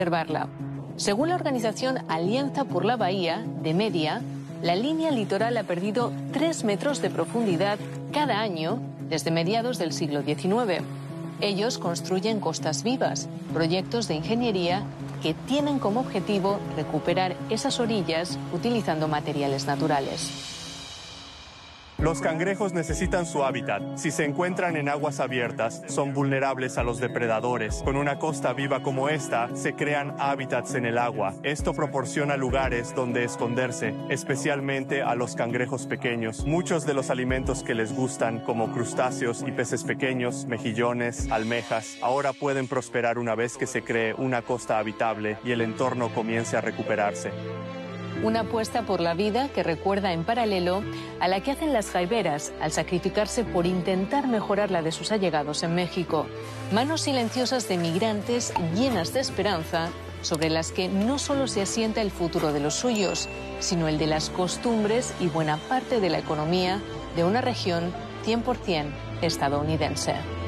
observarla. Según la organización Alianza por la Bahía, de media, la línea litoral ha perdido 3 metros de profundidad cada año desde mediados del siglo XIX. Ellos construyen costas vivas, proyectos de ingeniería que tienen como objetivo recuperar esas orillas utilizando materiales naturales. Los cangrejos necesitan su hábitat. Si se encuentran en aguas abiertas, son vulnerables a los depredadores. Con una costa viva como esta, se crean hábitats en el agua. Esto proporciona lugares donde esconderse, especialmente a los cangrejos pequeños. Muchos de los alimentos que les gustan, como crustáceos y peces pequeños, mejillones, almejas, ahora pueden prosperar una vez que se cree una costa habitable y el entorno comience a recuperarse. Una apuesta por la vida que recuerda en paralelo a la que hacen las jaiberas al sacrificarse por intentar mejorar la de sus allegados en México. Manos silenciosas de migrantes llenas de esperanza sobre las que no solo se asienta el futuro de los suyos, sino el de las costumbres y buena parte de la economía de una región 100% estadounidense.